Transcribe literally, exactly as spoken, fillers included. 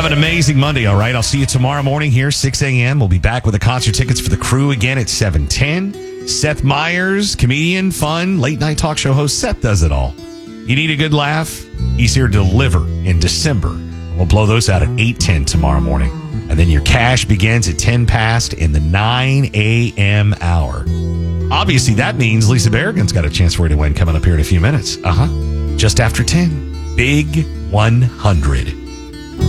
Have an amazing Monday, all right? I'll see you tomorrow morning here, six a.m. We'll be back with the concert tickets for The Crew again at seven ten. Seth Meyers, comedian, fun, late-night talk show host. Seth does it all. You need a good laugh? He's here to deliver in December. We'll blow those out at eight ten tomorrow morning. And then your cash begins at ten past in the nine a.m. hour. Obviously, that means Lisa Berrigan's got a chance for you to win coming up here in a few minutes. Uh-huh. Just after ten. Big one hundred.